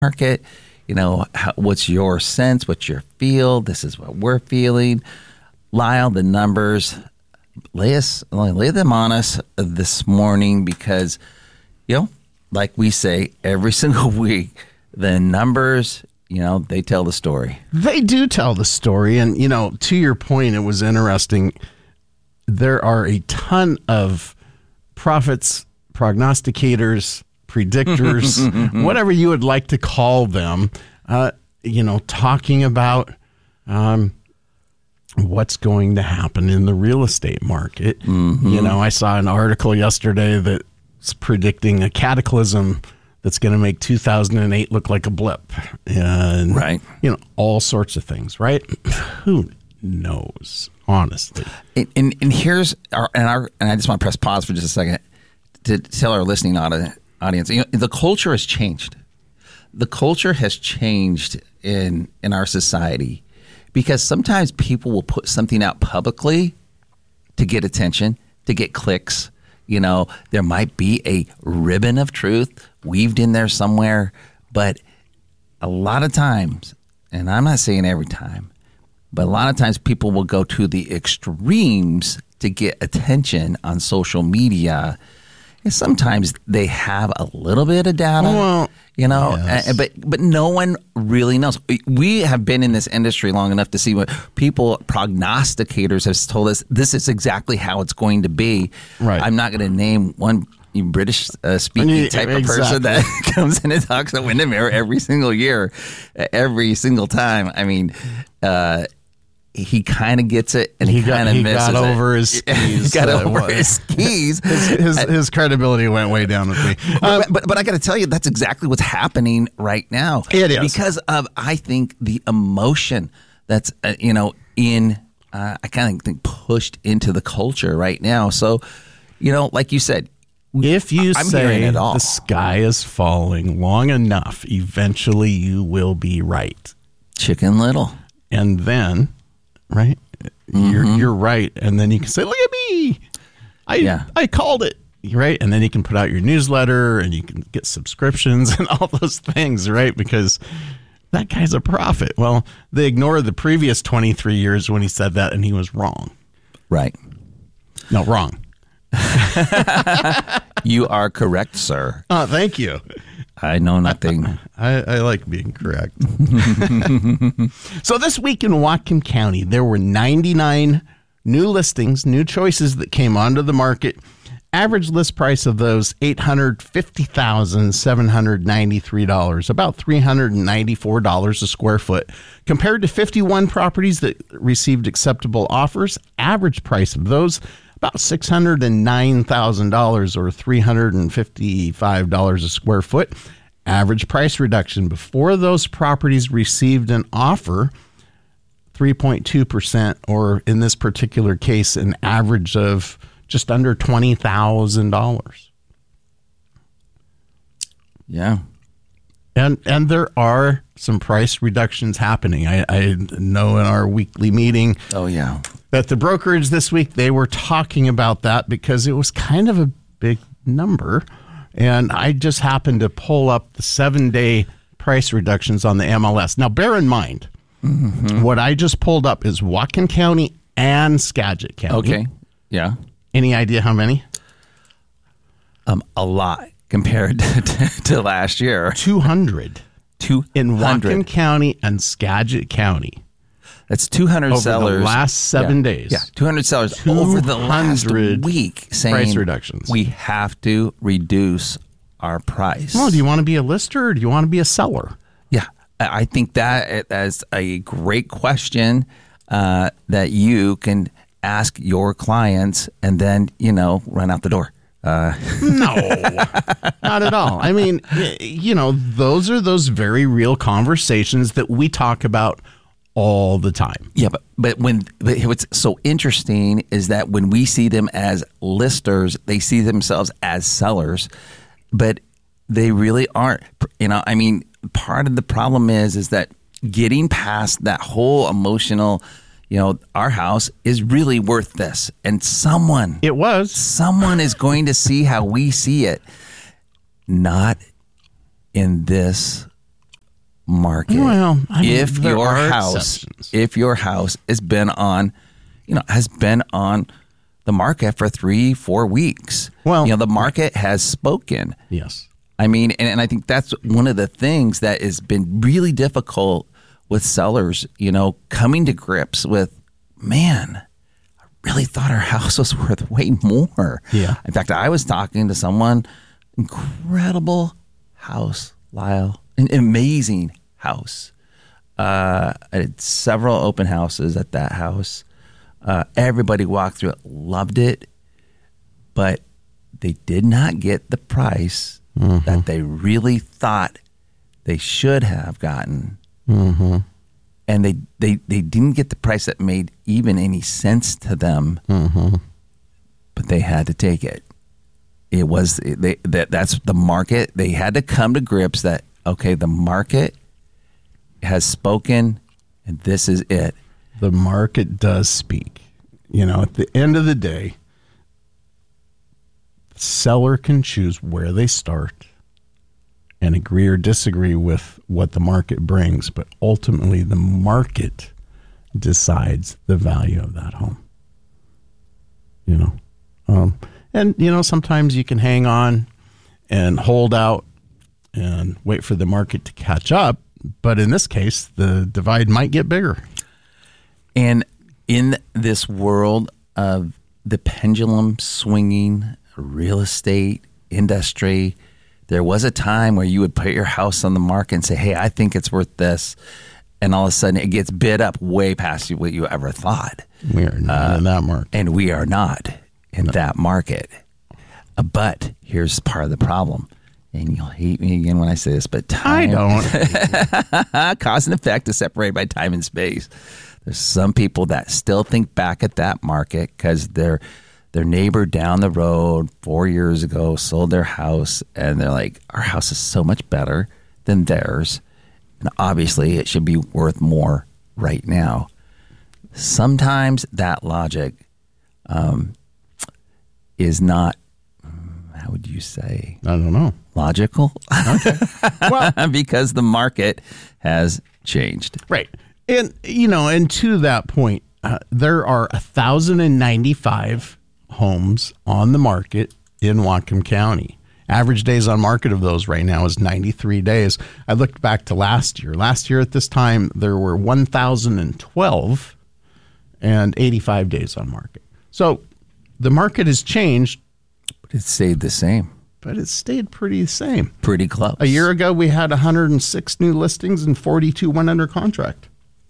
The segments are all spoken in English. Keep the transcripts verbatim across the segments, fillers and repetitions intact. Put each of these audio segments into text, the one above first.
market? You know, how, what's your sense? What's your feel? This is what we're feeling. Lyle, the numbers, lay us, lay them on us this morning because, you know, like we say every single week, the numbers, you know, they tell the story. They do tell the story. And, you know, to your point, it was interesting. There are a ton of prophets, prognosticators, predictors, whatever you would like to call them, uh, you know, talking about um, what's going to happen in the real estate market. Mm-hmm. You know, I saw an article yesterday that's predicting a cataclysm that's going to make two thousand eight look like a blip. And, right. You know, all sorts of things, right? Who knows, honestly? And, and, and here's our and, our, and I just want to press pause for just a second to tell our listening audience, you know, the culture has changed. The culture has changed in in our society because sometimes people will put something out publicly to get attention, to get clicks. You know, there might be a ribbon of truth weaved in there somewhere, but a lot of times, and I'm not saying every time, but a lot of times people will go to the extremes to get attention on social media. And sometimes they have a little bit of data, well, you know, yes. uh, but but no one really knows. We have been in this industry long enough to see what people, prognosticators, have told us this is exactly how it's going to be. Right. I'm not going to name one British uh, speaking type exactly. of person that comes in and talks at Windermere every single year, every single time. I mean, uh, he kind of gets it, and he, he kind of misses got it. over his skis. he got uh, over his skis. his, his, his credibility went way down with me. Um, but, but but I got to tell you, that's exactly what's happening right now. It is because of I think the emotion that's uh, you know in uh, I kind of think pushed into the culture right now. So you know, like you said, if you I'm say the sky is falling long enough, eventually you will be right. Chicken Little, and then. Right, mm-hmm. you're you're right, and then you can say, "Look at me, I yeah. I called it." Right, and then you can put out your newsletter, and you can get subscriptions and all those things, right? Because that guy's a prophet. Well, they ignored the previous twenty-three years when he said that, and he was wrong. Right? No, wrong. You are correct, sir. Oh, thank you. I know nothing. I, I like being correct. So this week in Whatcom County, there were ninety-nine new listings, new choices that came onto the market. Average list price of those, eight hundred fifty thousand seven hundred ninety-three dollars, about three hundred ninety-four dollars a square foot. Compared to fifty-one properties that received acceptable offers, average price of those, about six hundred nine thousand dollars or three hundred fifty-five dollars a square foot. Average price reduction before those properties received an offer, three point two percent, or in this particular case, an average of just under twenty thousand dollars. Yeah. And and there are some price reductions happening. I, I know in our weekly meeting. Oh, yeah. That the brokerage this week, they were talking about that because it was kind of a big number. And I just happened to pull up the seven-day price reductions on the M L S. Now, bear in mind, mm-hmm. what I just pulled up is Whatcom County and Skagit County. Okay, yeah. Any idea how many? Um, a lot compared to, to, to last year. two hundred. two hundred. In Whatcom County and Skagit County. That's two hundred over sellers. Over the last seven yeah, days. Yeah, two hundred sellers over the last week saying price reductions. We have to reduce our price. Well, do you want to be a lister or do you want to be a seller? Yeah, I think that is a great question uh, that you can ask your clients and then, you know, run out the door. Uh. No, not at all. I mean, you know, those are those very real conversations that we talk about all the time. Yeah, but but when but what's so interesting is that when we see them as listers, they see themselves as sellers, but they really aren't. You know, I mean, part of the problem is is that getting past that whole emotional, you know, our house is really worth this, and someone it was someone is going to see how we see it, not in this market. Well, I mean, if there your are house, exceptions. if your house has been on, you know, has been on the market for three, four weeks. Well, you know, the market has spoken. Yes. I mean, and, and I think that's one of the things that has been really difficult with sellers, you know, coming to grips with, man, I really thought our house was worth way more. Yeah. In fact, I was talking to someone, incredible house, Lyle, an amazing house. Uh, I had several open houses at that house. Uh, everybody walked through it, loved it, but they did not get the price mm-hmm. that they really thought they should have gotten. Mm-hmm. And they, they, they didn't get the price that made even any sense to them, mm-hmm. but they had to take it. It was they that that's the market. They had to come to grips that, okay, the market has spoken and this is it. The market does speak. You know, at the end of the day, the seller can choose where they start and agree or disagree with what the market brings, but ultimately the market decides the value of that home. You know, um, and, you know, sometimes you can hang on and hold out and wait for the market to catch up. But in this case, the divide might get bigger. And in this world of the pendulum swinging real estate industry, there was a time where you would put your house on the market and say, hey, I think it's worth this. And all of a sudden it gets bid up way past what you ever thought. We are not uh, in that market. And we are not in no. that market. Uh, but here's part of the problem. And you'll hate me again when I say this, but time. I don't. Cause and effect is separated by time and space. There's some people that still think back at that market because their their neighbor down the road four years ago sold their house, and they're like, our house is so much better than theirs, and obviously it should be worth more right now. Sometimes that logic um, is not, how would you say? I don't know. Logical? Okay. Well, because the market has changed. Right. And, you know, and to that point, uh, there are one thousand ninety-five homes on the market in Whatcom County. Average days on market of those right now is ninety-three days. I looked back to last year. Last year at this time, there were one thousand twelve and eighty-five days on market. So the market has changed. But it stayed the same. But it stayed pretty the same. Pretty close. A year ago, we had one hundred six new listings and forty-two went under contract.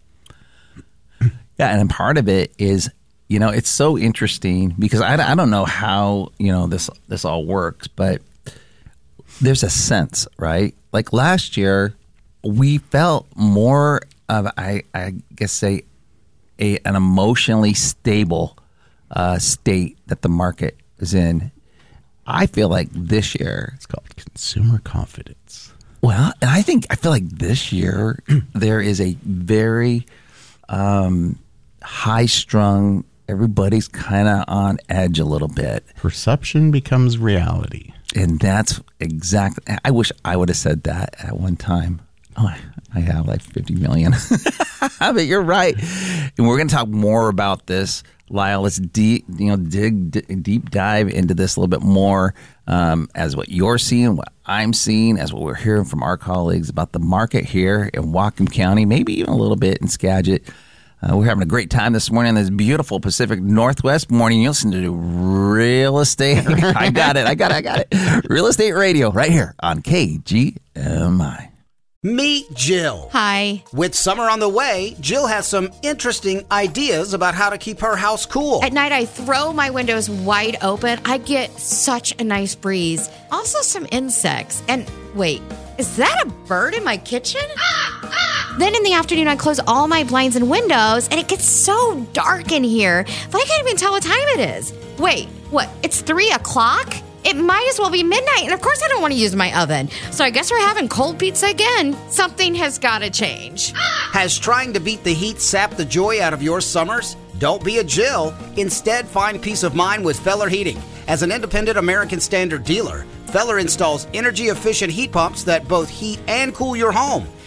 Yeah, and part of it is, you know, it's so interesting because I, I don't know how, you know, this this all works, but there's a sense, right? Like last year, we felt more of, I, I guess, say, a, an emotionally stable uh, state that the market is in. I feel like this year, it's called consumer confidence. Well, and I think I feel like this year there is a very um, high-strung. Everybody's kind of on edge a little bit. Perception becomes reality, and that's exactly. I wish I would have said that at one time. Oh, I, I have like fifty million. But you're right, and we're going to talk more about this. Lyle, let's deep, you know, dig d- deep dive into this a little bit more um, as what you're seeing, what I'm seeing, as what we're hearing from our colleagues about the market here in Whatcom County, maybe even a little bit in Skagit. Uh, we're having a great time this morning in this beautiful Pacific Northwest morning. You listen to Real Estate. I got it. I got it. I got it. Real Estate Radio right here on K G M I. Meet Jill. Hi. With summer on the way, Jill has some interesting ideas about how to keep her house cool. At night, I throw my windows wide open. I get such a nice breeze. Also, some insects. And wait, is that a bird in my kitchen? Then in the afternoon, I close all my blinds and windows, and it gets so dark in here. I can't even tell what time it is. Wait, what? It's three o'clock? It might as well be midnight, and of course I don't want to use my oven. So I guess we're having cold pizza again. Something has got to change. Has trying to beat the heat sapped the joy out of your summers? Don't be a Jill. Instead, find peace of mind with Feller Heating. As an independent American Standard dealer, Feller installs energy-efficient heat pumps that both heat and cool your home.